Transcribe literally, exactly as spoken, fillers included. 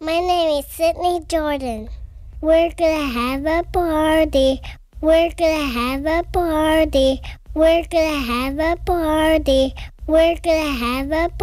My name is Sydney Jordan. We're gonna have a party. We're gonna have a party. We're gonna have a party. We're gonna have a